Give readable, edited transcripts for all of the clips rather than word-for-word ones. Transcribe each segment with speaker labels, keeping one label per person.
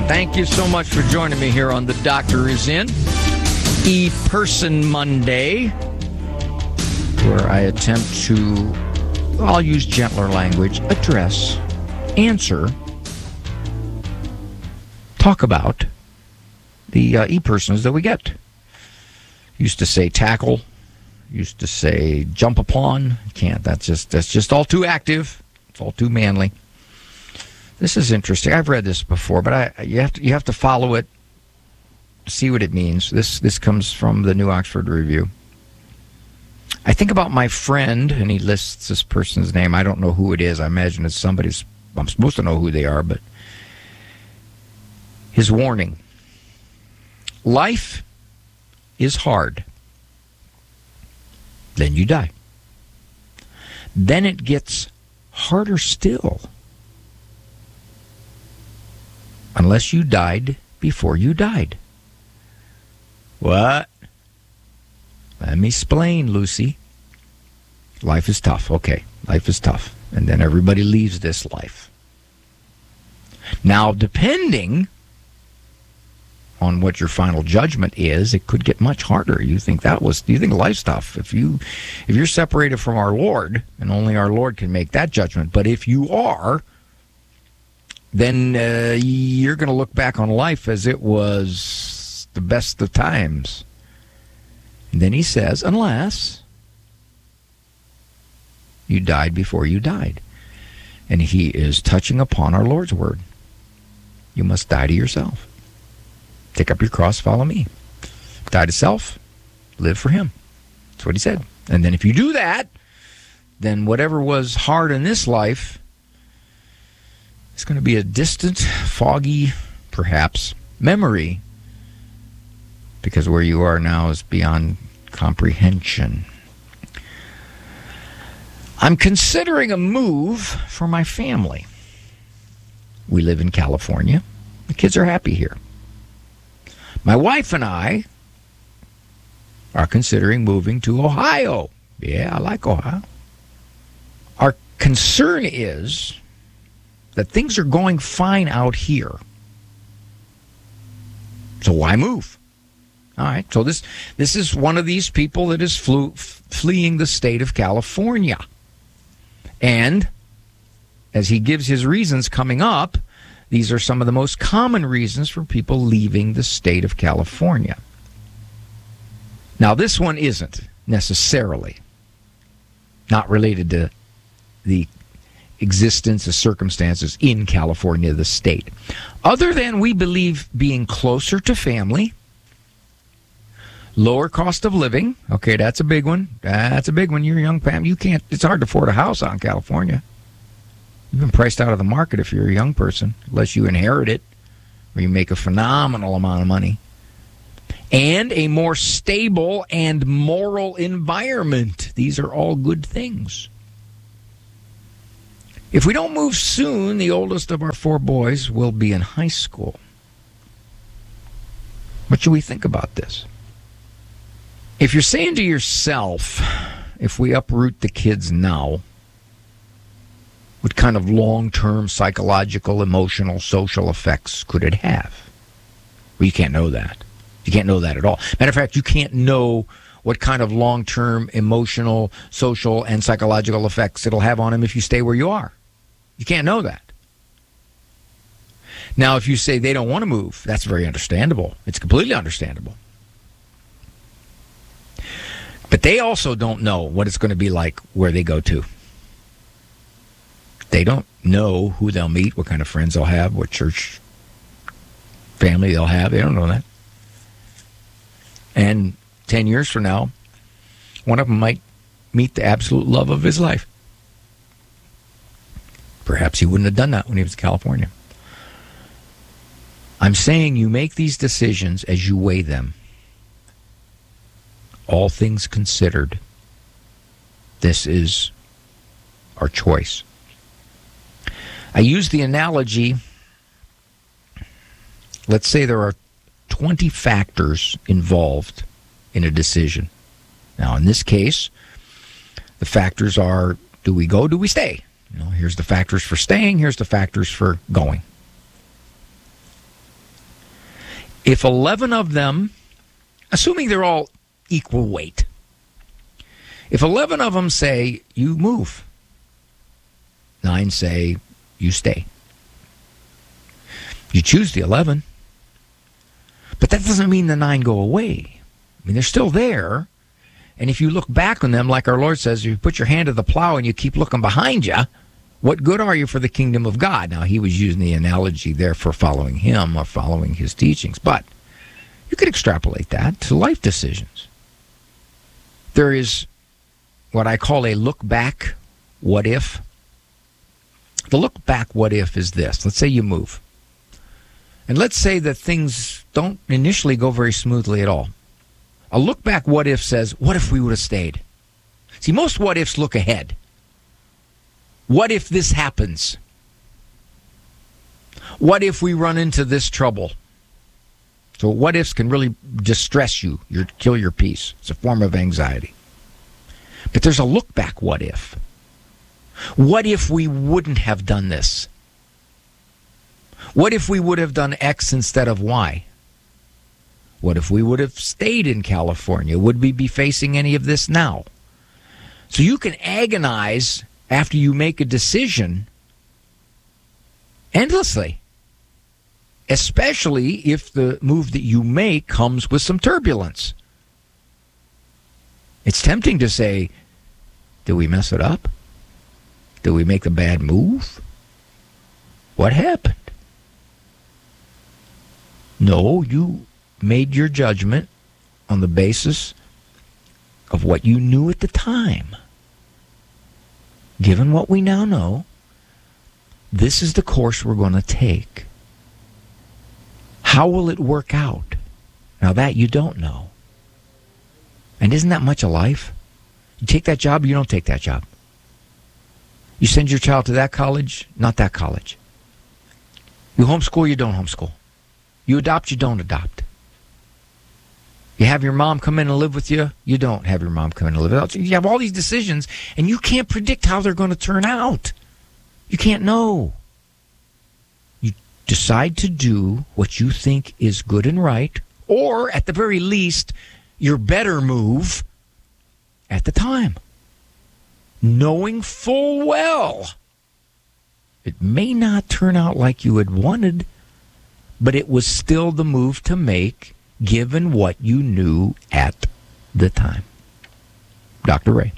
Speaker 1: Thank you so much for joining me here on The Doctor Is In, E-Person Monday, where I attempt to, I'll use gentler language, address, answer, talk about the E-Persons that we get. Used to say tackle, used to say jump upon. Can't. That's just all too active. It's all too manly. This is interesting. I've read this before, but you have to follow it, see what it means. This comes from the New Oxford Review. I think about my friend, and he lists this person's name. I don't know who it is. I imagine it's somebody's. I'm supposed to know who they are, but his warning. Life is hard. Then you die. Then it gets harder still. Unless you died before you died. What? Let me explain, Lucy. Life is tough. Okay, life is tough. And then everybody leaves this life. Now, depending on what your final judgment is, it could get much harder. You think life's tough? If you're separated from our Lord, and only our Lord can make that judgment. But if you are, then you're going to look back on life as it was the best of times. And then he says, unless you died before you died. And he is touching upon our Lord's word. You must die to yourself. Take up your cross, follow me. Die to self, live for him. That's what he said. And then if you do that, then whatever was hard in this life, it's going to be a distant, foggy, perhaps, memory, because where you are now is beyond comprehension. I'm considering a move for my family. We live in California. The kids are happy here. My wife and I are considering moving to Ohio. Yeah, I like Ohio. Our concern is that things are going fine out here. So why move? All right, so this is one of these people that is fleeing the state of California. And as he gives his reasons coming up, these are some of the most common reasons for people leaving the state of California. Now, this one isn't necessarily not related to the existence of circumstances in California, the state. Other than we believe being closer to family, lower cost of living. Okay, that's a big one. That's a big one. You're a young family. It's hard to afford a house out in California. You've been priced out of the market if you're a young person, unless you inherit it or you make a phenomenal amount of money. And a more stable and moral environment. These are all good things. If we don't move soon, the oldest of our 4 boys will be in high school. What should we think about this? If you're saying to yourself, if we uproot the kids now, what kind of long-term psychological, emotional, social effects could it have? Well, you can't know that. You can't know that at all. Matter of fact, you can't know what kind of long-term emotional, social, and psychological effects it'll have on them if you stay where you are. You can't know that. Now, if you say they don't want to move, that's very understandable. It's completely understandable. But they also don't know what it's going to be like where they go to. They don't know who they'll meet, what kind of friends they'll have, what church family they'll have. They don't know that. And 10 years from now, one of them might meet the absolute love of his life. Perhaps he wouldn't have done that when he was in California. I'm saying you make these decisions as you weigh them. All things considered, this is our choice. I use the analogy, let's say there are 20 factors involved in a decision. Now, in this case, the factors are, do we go, do we stay? You know, here's the factors for staying, here's the factors for going. If 11 of them, assuming they're all equal weight, if 11 of them say, you move, 9 say, you stay. You choose the 11. But that doesn't mean the 9 go away. I mean, they're still there. And if you look back on them, like our Lord says, if you put your hand to the plow and you keep looking behind you, what good are you for the kingdom of God? Now, he was using the analogy there for following him or following his teachings. But you could extrapolate that to life decisions. There is what I call a look back what if. The look back what if is this. Let's say you move. And let's say that things don't initially go very smoothly at all. A look back what if says, what if we would have stayed? See, most what ifs look ahead. What if this happens? What if we run into this trouble? So what ifs can really distress you, kill your peace. It's a form of anxiety. But there's a look back what if. What if we wouldn't have done this? What if we would have done X instead of Y? What if we would have stayed in California? Would we be facing any of this now? So you can agonize after you make a decision endlessly, especially if the move that you make comes with some turbulence. It's tempting to say, did we mess it up? Did we make a bad move? What happened? No, you made your judgment on the basis of what you knew at the time. Given what we now know, this is the course we're going to take. How will it work out? Now that you don't know. And isn't that much of life? You take that job, you don't take that job. You send your child to that college, not that college. You homeschool, you don't homeschool. You adopt, you don't adopt. You have your mom come in and live with you, you don't have your mom come in and live with you. You have all these decisions, and you can't predict how they're going to turn out. You can't know. You decide to do what you think is good and right, or at the very least, your better move at the time. Knowing full well it may not turn out like you had wanted, but it was still the move to make given what you knew at the time. Dr. Ray.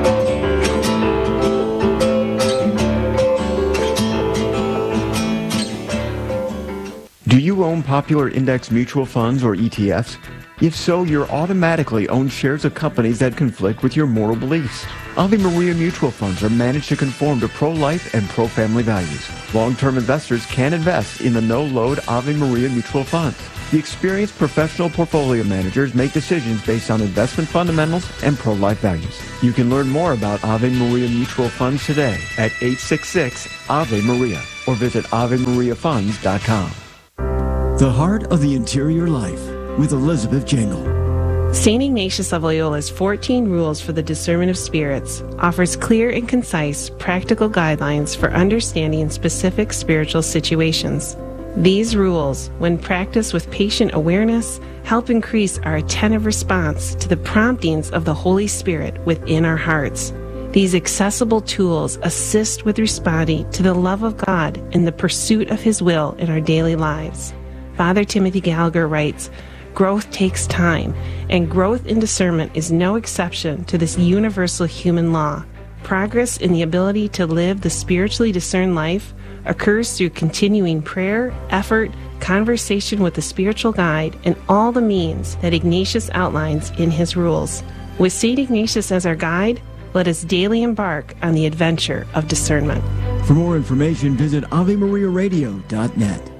Speaker 2: Do you own popular index mutual funds or ETFs? If so, you're automatically own shares of companies that conflict with your moral beliefs. Ave Maria mutual funds are managed to conform to pro-life and pro-family values. Long-term investors can invest in the no-load Ave Maria mutual funds. The experienced professional portfolio managers make decisions based on investment fundamentals and pro-life values. You can learn more about Ave Maria mutual funds today at 866-AVE-MARIA or visit AveMariaFunds.com.
Speaker 3: The Heart of the Interior Life with Elizabeth Jangle.
Speaker 4: St. Ignatius of Loyola's 14 Rules for the Discernment of Spirits offers clear and concise practical guidelines for understanding specific spiritual situations. These rules, when practiced with patient awareness, help increase our attentive response to the promptings of the Holy Spirit within our hearts. These accessible tools assist with responding to the love of God and the pursuit of His will in our daily lives. Father Timothy Gallagher writes, "Growth takes time, and growth in discernment is no exception to this universal human law. Progress in the ability to live the spiritually discerned life occurs through continuing prayer, effort, conversation with the spiritual guide, and all the means that Ignatius outlines in his rules. With St. Ignatius as our guide, let us daily embark on the adventure of discernment."
Speaker 3: For more information, visit AveMariaRadio.net.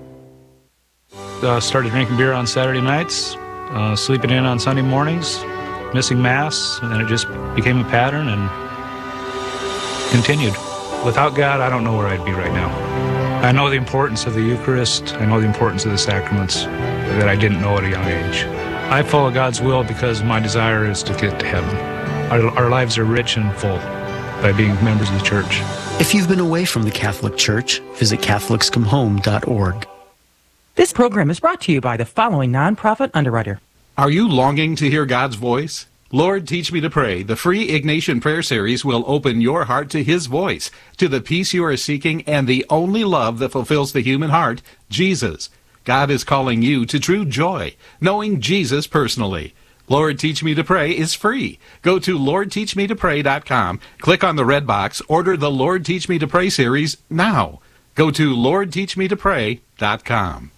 Speaker 5: Started drinking beer on Saturday nights, sleeping in on Sunday mornings, missing Mass, and it just became a pattern and continued. Without God, I don't know where I'd be right now. I know the importance of the Eucharist. I know the importance of the sacraments that I didn't know at a young age. I follow God's will because my desire is to get to heaven. Our lives are rich and full by being members of the Church.
Speaker 6: If you've been away from the Catholic Church, visit CatholicsComeHome.org. This program is brought to you by the following nonprofit underwriter.
Speaker 7: Are you longing to hear God's voice? Lord, Teach Me to Pray, the free Ignatian Prayer Series will open your heart to His voice, to the peace you are seeking, and the only love that fulfills the human heart, Jesus. God is calling you to true joy, knowing Jesus personally. Lord, Teach Me to Pray is free. Go to LordTeachMeToPray.com, click on the red box, order the Lord, Teach Me to Pray series now. Go to LordTeachMeToPray.com.